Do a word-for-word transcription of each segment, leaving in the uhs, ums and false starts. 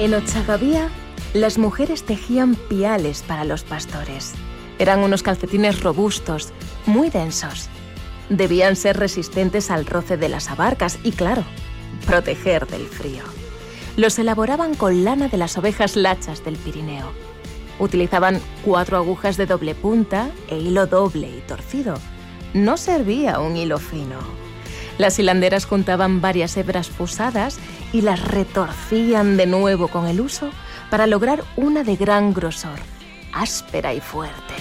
En Ochagavía, las mujeres tejían piales para los pastores. Eran unos calcetines robustos, muy densos. Debían ser resistentes al roce de las abarcas y, claro, proteger del frío. Los elaboraban con lana de las ovejas lachas del Pirineo. Utilizaban cuatro agujas de doble punta e hilo doble y torcido. No servía un hilo fino. Las hilanderas juntaban varias hebras fusadas y las retorcían de nuevo con el uso para lograr una de gran grosor, áspera y fuerte.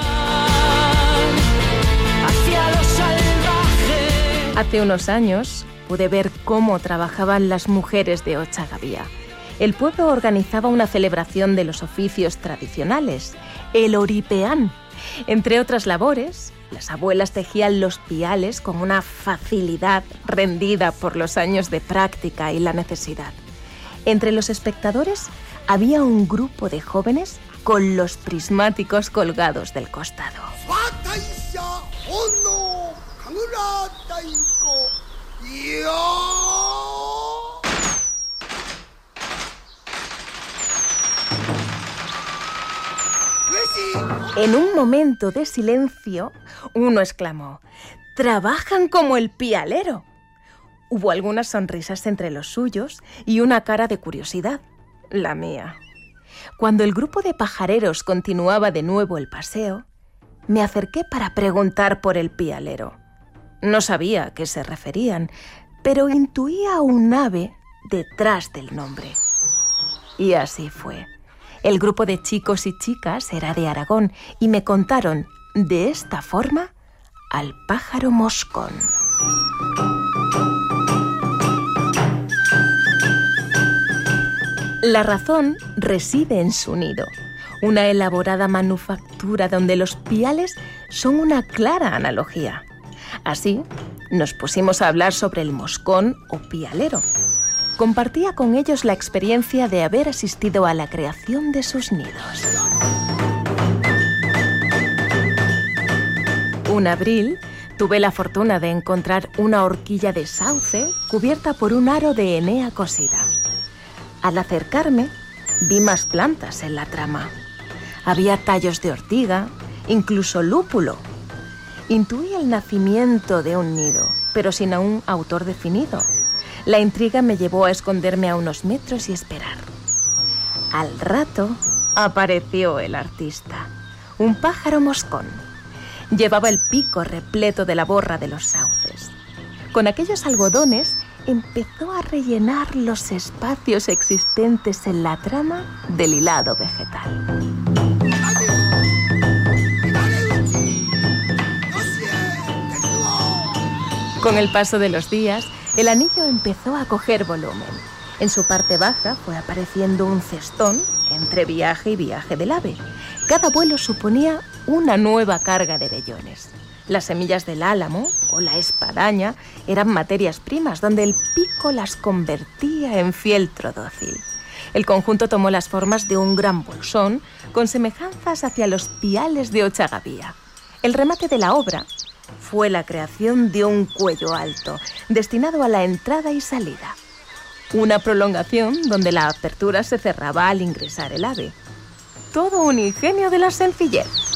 Hace unos años pude ver cómo trabajaban las mujeres de Ochagavía. El pueblo organizaba una celebración de los oficios tradicionales, el oripeán. Entre otras labores, las abuelas tejían los piales con una facilidad rendida por los años de práctica y la necesidad. Entre los espectadores había un grupo de jóvenes con los prismáticos colgados del costado. En un momento de silencio, uno exclamó: ¡trabajan como el pialero! Hubo algunas sonrisas entre los suyos y una cara de curiosidad, la mía. Cuando el grupo de pajareros continuaba de nuevo el paseo, me acerqué para preguntar por el pialero. No sabía a qué se referían, pero intuía un ave detrás del nombre. Y así fue. El grupo de chicos y chicas era de Aragón y me contaron, de esta forma, al pájaro moscón. La razón reside en su nido, una elaborada manufactura donde los piales son una clara analogía. Así, nos pusimos a hablar sobre el moscón o pialero. Compartía con ellos la experiencia de haber asistido a la creación de sus nidos. Un abril, tuve la fortuna de encontrar una horquilla de sauce cubierta por un aro de henea cosida. Al acercarme, vi más plantas en la trama. Había tallos de ortiga, incluso lúpulo. Intuí el nacimiento de un nido, pero sin aún autor definido. La intriga me llevó a esconderme a unos metros y esperar. Al rato apareció el artista, un pájaro moscón. Llevaba el pico repleto de la borra de los sauces. Con aquellos algodones empezó a rellenar los espacios existentes en la trama del hilado vegetal. Con el paso de los días, el anillo empezó a coger volumen. En su parte baja fue apareciendo un cestón entre viaje y viaje del ave. Cada vuelo suponía una nueva carga de vellones. Las semillas del álamo o la espadaña eran materias primas donde el pico las convertía en fieltro dócil. El conjunto tomó las formas de un gran bolsón con semejanzas hacia los piales de Ochagavía. El remate de la obra fue la creación de un cuello alto, destinado a la entrada y salida. Una prolongación donde la apertura se cerraba al ingresar el ave. Todo un ingenio de la sencillez.